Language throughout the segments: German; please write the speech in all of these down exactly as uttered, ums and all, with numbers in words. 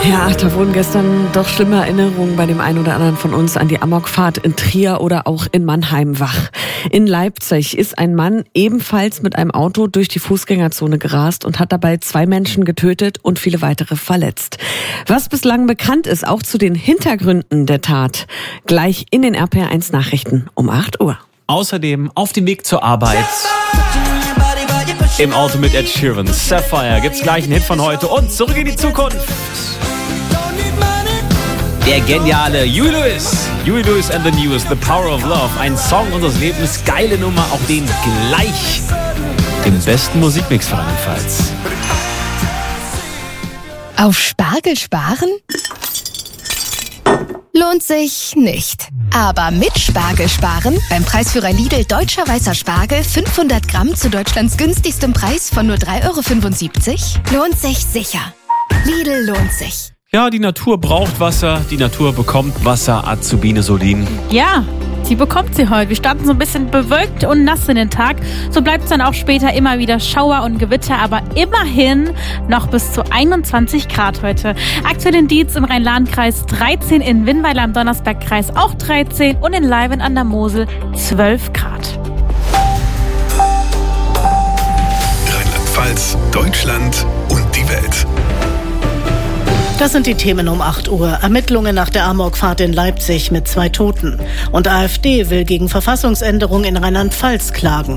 Ja, da wurden gestern doch schlimme Erinnerungen bei dem einen oder anderen von uns an die Amokfahrt in Trier oder auch in Mannheim wach. In Leipzig ist ein Mann ebenfalls mit einem Auto durch die Fußgängerzone gerast und hat dabei zwei Menschen getötet und viele weitere verletzt. Was bislang bekannt ist, auch zu den Hintergründen der Tat, gleich in den R P R eins Nachrichten um acht Uhr. Außerdem auf dem Weg zur Arbeit im Auto mit Ed Sheeran. Sapphire gibt's gleich einen Hit von heute und zurück in die Zukunft. Der geniale Huey Lewis. Huey Lewis and the News, The Power of Love. Ein Song unseres Lebens, geile Nummer, auch den gleich im besten Musikmix von Rheinland-Pfalz. Auf Spargel sparen? Lohnt sich nicht. Aber mit Spargel sparen, beim Preisführer Lidl Deutscher Weißer Spargel, fünfhundert Gramm zu Deutschlands günstigstem Preis von nur drei Euro fünfundsiebzig, lohnt sich sicher. Lidl lohnt sich. Ja, die Natur braucht Wasser, die Natur bekommt Wasser, Azubine Solin. Ja, die bekommt sie heute. Wir starten so ein bisschen bewölkt und nass in den Tag. So bleibt es dann auch später immer wieder Schauer und Gewitter, aber immerhin noch bis zu einundzwanzig Grad heute. Aktuell in Dietz im Rhein-Lahn-Kreis dreizehn, in Winnweiler im Donnersberg-Kreis auch dreizehn und in Leiven an der Mosel zwölf Grad. Rheinland-Pfalz, Deutschland und die Welt. Das sind die Themen um acht Uhr. Ermittlungen nach der Amokfahrt in Leipzig mit zwei Toten. Und AfD will gegen Verfassungsänderung in Rheinland-Pfalz klagen.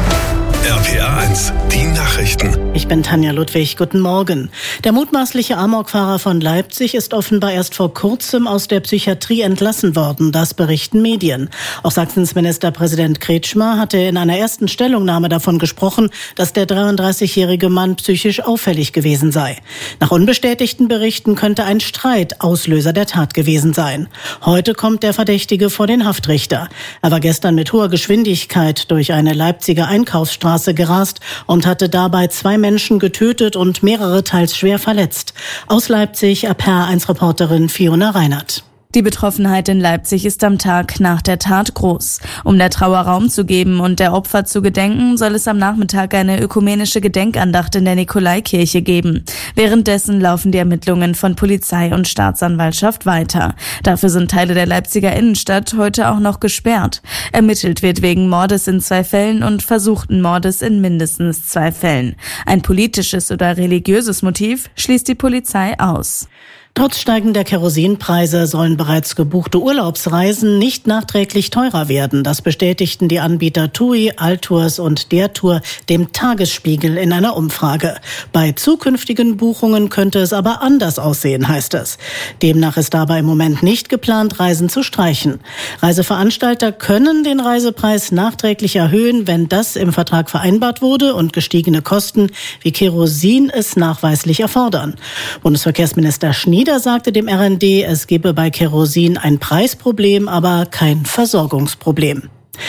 R P R eins, die Nachrichten. Ich bin Tanja Ludwig, guten Morgen. Der mutmaßliche Amokfahrer von Leipzig ist offenbar erst vor kurzem aus der Psychiatrie entlassen worden, das berichten Medien. Auch Sachsens Ministerpräsident Kretschmer hatte in einer ersten Stellungnahme davon gesprochen, dass der dreiunddreißigjährige Mann psychisch auffällig gewesen sei. Nach unbestätigten Berichten könnte ein Streit Auslöser der Tat gewesen sein. Heute kommt der Verdächtige vor den Haftrichter. Er war gestern mit hoher Geschwindigkeit durch eine Leipziger Einkaufsstraße gerast und hatte dabei zwei Menschen getötet und mehrere teils schwer verletzt. Aus Leipzig R P R eins Reporterin Fiona Reinhardt. Die Betroffenheit in Leipzig ist am Tag nach der Tat groß. Um der Trauer Raum zu geben und der Opfer zu gedenken, soll es am Nachmittag eine ökumenische Gedenkandacht in der Nikolaikirche geben. Währenddessen laufen die Ermittlungen von Polizei und Staatsanwaltschaft weiter. Dafür sind Teile der Leipziger Innenstadt heute auch noch gesperrt. Ermittelt wird wegen Mordes in zwei Fällen und versuchten Mordes in mindestens zwei Fällen. Ein politisches oder religiöses Motiv schließt die Polizei aus. Trotz steigender Kerosinpreise sollen bereits gebuchte Urlaubsreisen nicht nachträglich teurer werden. Das bestätigten die Anbieter TUI, Altours und Der Tour dem Tagesspiegel in einer Umfrage. Bei zukünftigen Buchungen könnte es aber anders aussehen, heißt es. Demnach ist dabei im Moment nicht geplant, Reisen zu streichen. Reiseveranstalter können den Reisepreis nachträglich erhöhen, wenn das im Vertrag vereinbart wurde und gestiegene Kosten wie Kerosin es nachweislich erfordern. Bundesverkehrsminister Schnieder sagte dem R N D, es gebe bei Kerosin ein Preisproblem, aber kein Versorgungsproblem.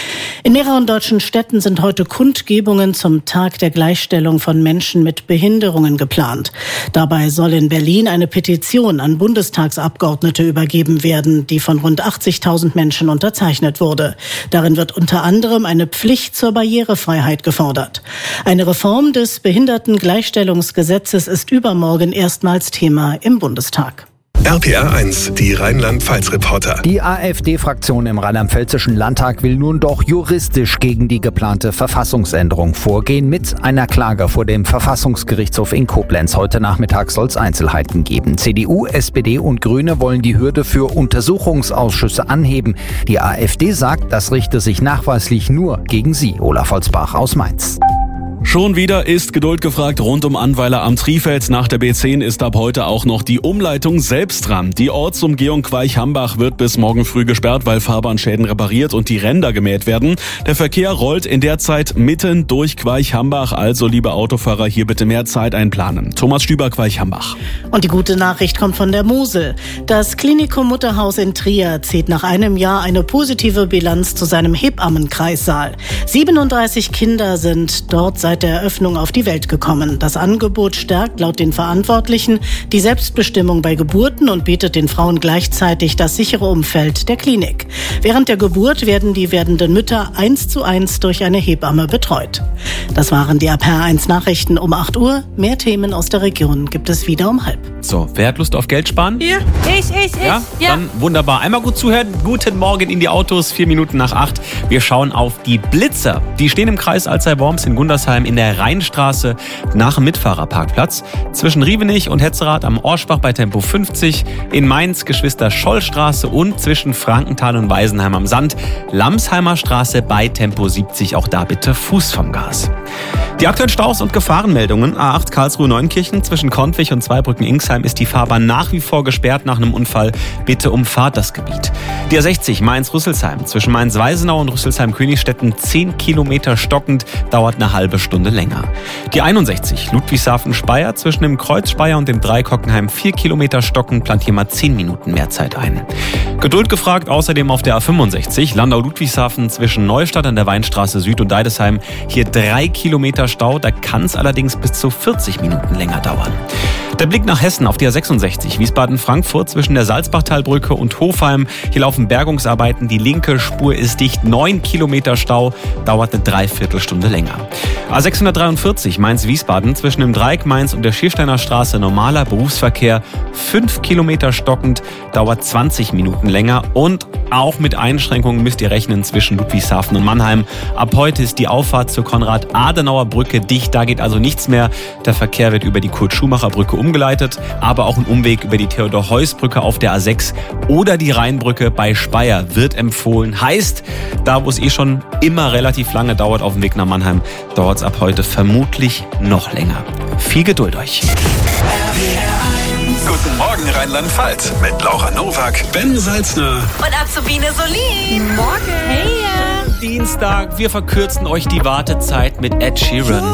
In mehreren deutschen Städten sind heute Kundgebungen zum Tag der Gleichstellung von Menschen mit Behinderungen geplant. Dabei soll in Berlin eine Petition an Bundestagsabgeordnete übergeben werden, die von rund achtzigtausend Menschen unterzeichnet wurde. Darin wird unter anderem eine Pflicht zur Barrierefreiheit gefordert. Eine Reform des Behindertengleichstellungsgesetzes ist übermorgen erstmals Thema im Bundestag. R P R eins, die Rheinland-Pfalz-Reporter. Die AfD-Fraktion im Rheinland-Pfälzischen Landtag will nun doch juristisch gegen die geplante Verfassungsänderung vorgehen mit einer Klage vor dem Verfassungsgerichtshof in Koblenz. Heute Nachmittag soll es Einzelheiten geben. C D U, S P D und Grüne wollen die Hürde für Untersuchungsausschüsse anheben. Die AfD sagt, das richte sich nachweislich nur gegen sie. Olaf Holzbach aus Mainz. Schon wieder ist Geduld gefragt rund um Annweiler am Trifeld. Nach der B zehn ist ab heute auch noch die Umleitung selbst dran. Die Ortsumgehung Queich-Hambach wird bis morgen früh gesperrt, weil Fahrbahnschäden repariert und die Ränder gemäht werden. Der Verkehr rollt in der Zeit mitten durch Queich-Hambach. Also, liebe Autofahrer, hier bitte mehr Zeit einplanen. Thomas Stüber, Queich-Hambach. Und die gute Nachricht kommt von der Mosel. Das Klinikum Mutterhaus in Trier zieht nach einem Jahr eine positive Bilanz zu seinem Hebammenkreissaal. siebenunddreißig Kinder sind dort seit seit der Eröffnung auf die Welt gekommen. Das Angebot stärkt laut den Verantwortlichen die Selbstbestimmung bei Geburten und bietet den Frauen gleichzeitig das sichere Umfeld der Klinik. Während der Geburt werden die werdenden Mütter eins zu eins durch eine Hebamme betreut. Das waren die R P R eins Nachrichten um acht Uhr. Mehr Themen aus der Region gibt es wieder um halb. So, wer hat Lust auf Geld sparen? Ja. Ich, ich, ich. Ja? Ja. Dann wunderbar. Einmal gut zuhören. Guten Morgen in die Autos. Vier Minuten nach acht. Wir schauen auf die Blitzer. Die stehen im Kreis Alzey-Worms in Gundersheim in der Rheinstraße nach dem Mitfahrerparkplatz. Zwischen Rievenich und Hetzerath am Orschbach bei Tempo fünfzig. In Mainz Geschwister-Scholl-Straße und zwischen Frankenthal und Weisenheim am Sand. Lamsheimer Straße bei Tempo siebzig. Auch da bitte Fuß vom Gas. Die aktuellen Staus und Gefahrenmeldungen. A acht Karlsruhe-Neunkirchen zwischen Kontwich und Zweibrücken-Ingsheim ist die Fahrbahn nach wie vor gesperrt nach einem Unfall. Bitte umfahrt das Gebiet. Die A sechzig Mainz-Rüsselsheim zwischen Mainz-Weisenau und Rüsselsheim-Königstetten zehn Kilometer stockend, dauert eine halbe Stunde länger. Die einundsechzig Ludwigshafen-Speyer zwischen dem Kreuz Speyer und dem Dreikockenheim vier Kilometer stockend, plant hier mal zehn Minuten mehr Zeit ein. Geduld gefragt außerdem auf der A fünfundsechzig Landau-Ludwigshafen zwischen Neustadt an der Weinstraße Süd und Deidesheim. Hier drei Kilometer Stau, da kann es allerdings bis zu vierzig Minuten länger dauern. Der Blick nach Hessen auf die A sechsundsechzig Wiesbaden-Frankfurt zwischen der Salzbachtalbrücke und Hofheim. Hier laufen Bergungsarbeiten, die linke Spur ist dicht, neun Kilometer Stau, dauert eine Dreiviertelstunde länger. A sechshundertdreiundvierzig Mainz-Wiesbaden zwischen dem Dreieck Mainz und der Schiersteiner Straße normaler Berufsverkehr, fünf Kilometer stockend, dauert zwanzig Minuten länger und auch mit Einschränkungen müsst ihr rechnen zwischen Ludwigshafen und Mannheim. Ab heute ist die Auffahrt zur Konrad-Adenauer-Brücke dicht, da geht also nichts mehr. Der Verkehr wird über die Kurt-Schumacher-Brücke umgeleitet, aber auch ein Umweg über die Theodor-Heuss-Brücke auf der A sechs oder die Rheinbrücke bei Speyer wird empfohlen. Heißt, da wo es eh schon immer relativ lange dauert auf dem Weg nach Mannheim, dauert es ab heute vermutlich noch länger. Viel Geduld euch. Guten Morgen Rheinland-Pfalz mit Laura Nowak, Ben Salzner Und Azubine Solin. Morgen. Hey. Dienstag, wir verkürzen euch die Wartezeit mit Ed Sheeran.